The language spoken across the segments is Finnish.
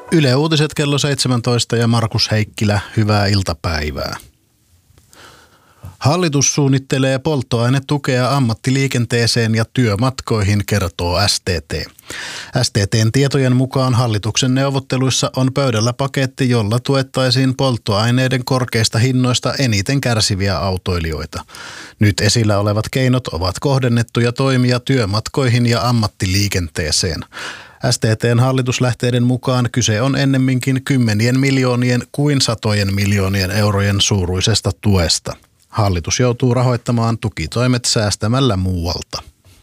Yle Uutiset kello 17 ja Markus Heikkilä, hyvää iltapäivää. Hallitus suunnittelee polttoainetukea ammattiliikenteeseen ja työmatkoihin, kertoo STT. STT:n tietojen mukaan hallituksen neuvotteluissa on pöydällä paketti, jolla tuettaisiin polttoaineiden korkeista hinnoista eniten kärsiviä autoilijoita. Nyt esillä olevat keinot ovat kohdennettuja toimia työmatkoihin ja ammattiliikenteeseen. STT:n hallituslähteiden mukaan kyse on ennemminkin kymmenien miljoonien kuin satojen miljoonien eurojen suuruisesta tuesta. Hallitus joutuu rahoittamaan tukitoimet säästämällä muualta.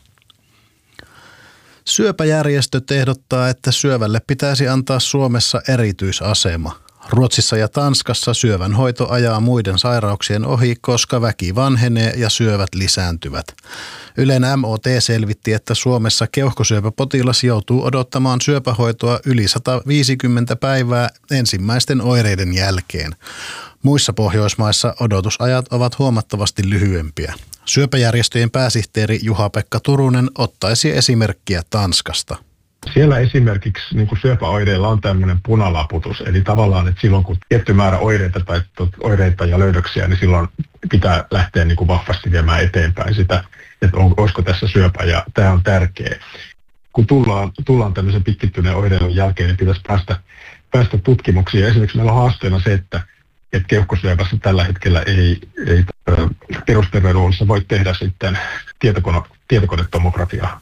Syöpäjärjestöt ehdottaa, että syövälle pitäisi antaa Suomessa erityisasema. Ruotsissa ja Tanskassa syövän hoito ajaa muiden sairauksien ohi, koska väki vanhenee ja syövät lisääntyvät. Ylen MOT selvitti, että Suomessa keuhkosyöpäpotilas joutuu odottamaan syöpähoitoa yli 150 päivää ensimmäisten oireiden jälkeen. Muissa Pohjoismaissa odotusajat ovat huomattavasti lyhyempiä. Syöpäjärjestöjen pääsihteeri Juha-Pekka Turunen ottaisi esimerkkiä Tanskasta. Siellä esimerkiksi niin kuin syöpäoireilla on tämmöinen punalaputus, eli tavallaan, että silloin kun tietty määrä oireita ja löydöksiä, niin silloin pitää lähteä niin kuin vahvasti viemään eteenpäin sitä, että olisiko tässä syöpä, ja tämä on tärkeä. Kun tullaan tämmöisen pitkittyneen oireilun jälkeen, niin pitäisi päästä tutkimuksiin. Ja esimerkiksi meillä on haasteena se, että keuhkosyöpässä tällä hetkellä ei perusterveydenhuollossa voi tehdä sitten tietokonetomografiaa.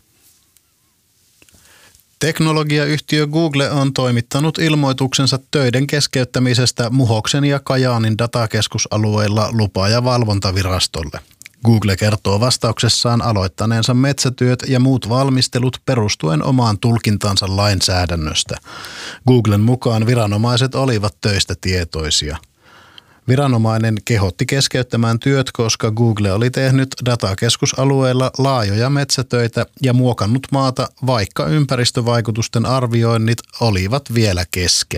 Teknologiayhtiö Google on toimittanut ilmoituksensa töiden keskeyttämisestä Muhoksen ja Kajaanin datakeskusalueilla lupa- ja valvontavirastolle. Google kertoo vastauksessaan aloittaneensa metsätyöt ja muut valmistelut perustuen omaan tulkintansa lainsäädännöstä. Googlen mukaan viranomaiset olivat töistä tietoisia. Viranomainen kehotti keskeyttämään työt, koska Google oli tehnyt datakeskusalueella laajoja metsätöitä ja muokannut maata, vaikka ympäristövaikutusten arvioinnit olivat vielä kesken.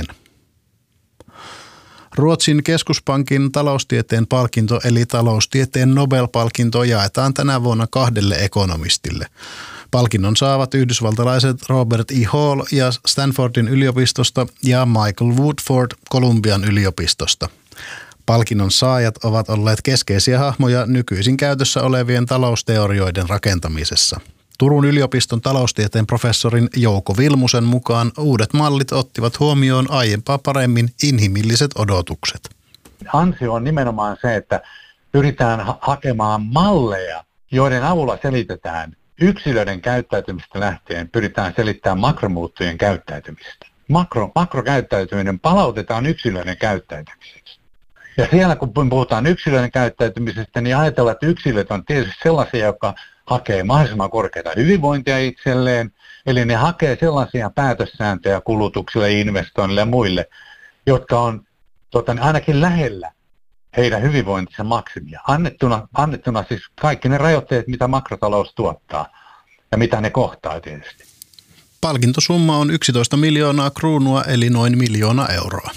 Ruotsin keskuspankin taloustieteen palkinto eli taloustieteen Nobel-palkinto jaetaan tänä vuonna 2 ekonomistille. Palkinnon saavat yhdysvaltalaiset Robert E. Hall ja Stanfordin yliopistosta ja Michael Woodford Columbian yliopistosta. Palkinnon saajat ovat olleet keskeisiä hahmoja nykyisin käytössä olevien talousteorioiden rakentamisessa. Turun yliopiston taloustieteen professorin Jouko Vilmusen mukaan uudet mallit ottivat huomioon aiempaa paremmin inhimilliset odotukset. Ansio on nimenomaan se, että pyritään hakemaan malleja, joiden avulla selitetään yksilöiden käyttäytymistä lähtien, pyritään selittämään makromuuttujen käyttäytymistä. Makrokäyttäytyminen palautetaan yksilöiden käyttäytymiseksi. Ja siellä kun puhutaan yksilöiden käyttäytymisestä, niin ajatellaan, että yksilöt on tietysti sellaisia, jotka hakee mahdollisimman korkeata hyvinvointia itselleen, eli ne hakee sellaisia päätössääntöjä kulutuksille, investoinnille ja muille, jotka on ainakin lähellä heidän hyvinvointinsa maksimia. Annettuna siis kaikki ne rajoitteet, mitä makrotalous tuottaa ja mitä ne kohtaa tietysti. Palkintosumma on 11 miljoonaa kruunua eli noin 1 miljoona euroa.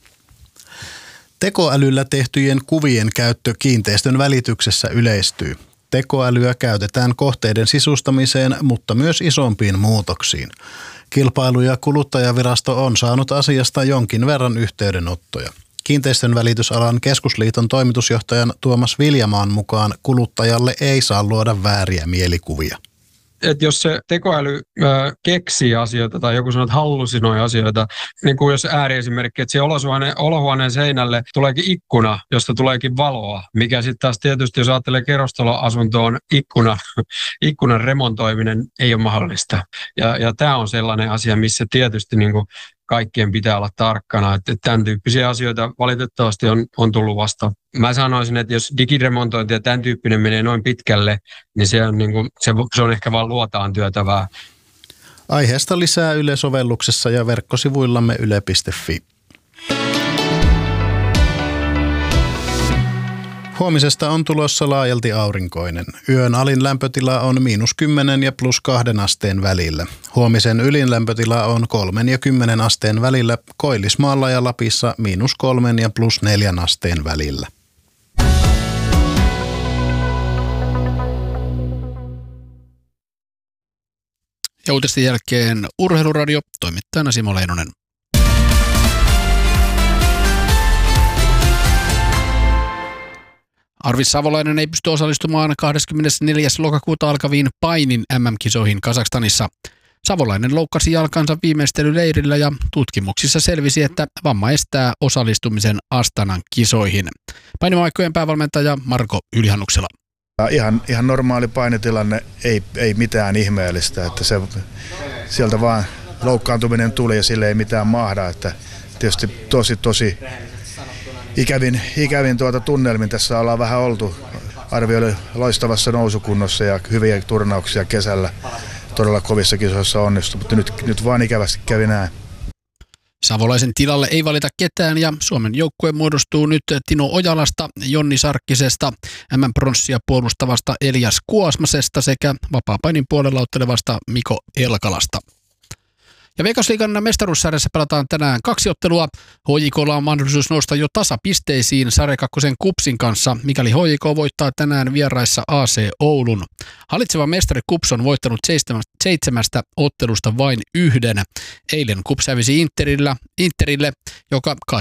Tekoälyllä tehtyjen kuvien käyttö kiinteistön välityksessä yleistyy. Tekoälyä käytetään kohteiden sisustamiseen, mutta myös isompiin muutoksiin. Kilpailu- ja kuluttajavirasto on saanut asiasta jonkin verran yhteydenottoja. Kiinteistön välitysalan keskusliiton toimitusjohtajan Tuomas Viljamaan mukaan kuluttajalle ei saa luoda vääriä mielikuvia. Että jos se tekoäly keksii asioita tai joku sanoo, että hallusinoi asioita, niin kuin jos ääriesimerkki, että siihen olohuoneen seinälle tuleekin ikkuna, josta tuleekin valoa, mikä sitten taas tietysti, jos ajattelee kerrostaloasuntoon, ikkunan remontoiminen ei ole mahdollista. Ja tämä on sellainen asia, missä tietysti niin kuin kaikkien pitää olla tarkkana, että tämän tyyppisiä asioita valitettavasti on tullut vasta. Mä sanoisin, että jos digiremontointi ja tämän tyyppinen menee noin pitkälle, niin se on ehkä vaan luotaan työtävää. Aiheesta lisää Yle-sovelluksessa ja verkkosivuillamme yle.fi. Huomisesta on tulossa laajalti aurinkoinen. Yön alin lämpötila on -10 ja +2 asteen välillä. Huomisen ylin lämpötila on 3 ja 10 asteen välillä, Koillismaalla ja Lapissa -3 ja +4 asteen välillä. Ja uutisten jälkeen Urheiluradio, toimittajana Simo Leinonen. Arvis Savolainen ei pysty osallistumaan 24. lokakuuta alkaviin painin MM-kisoihin Kazakstanissa. Savolainen loukkasi jalkansa viimeistelyleirillä ja tutkimuksissa selvisi, että vamma estää osallistumisen Astanan kisoihin. Painimaikkojen päävalmentaja Marko Ylihannuksela. Ihan normaali painitilanne, ei mitään ihmeellistä, että sieltä vaan loukkaantuminen tuli ja sille ei mitään mahda. Että tietysti tosi ikävin tunnelmin tässä ollaan vähän oltu. Arvi oli loistavassa nousukunnossa ja hyviä turnauksia kesällä. Todella kovissa kisoissa onnistui, mutta nyt vaan ikävästi kävi näin. Savolaisen tilalle ei valita ketään ja Suomen joukkue muodostuu nyt Tino Ojalasta, Jonni Sarkkisesta, MM-pronssia puolustavasta Elias Kuosmasesta sekä vapaapainin puolella ottelevasta Miko Elkalasta. Ja Veikkausliigan mestaruussarjassa pelataan tänään 2 ottelua. HJK:lla on mahdollisuus nousta jo tasapisteisiin Sarja 2 KuPSin kanssa, mikäli HJK voittaa tänään vieraissa AC Oulun. Hallitseva mestari KuPS on voittanut 7 ottelusta vain 1. Eilen KuPS hävisi Interille, joka 8-1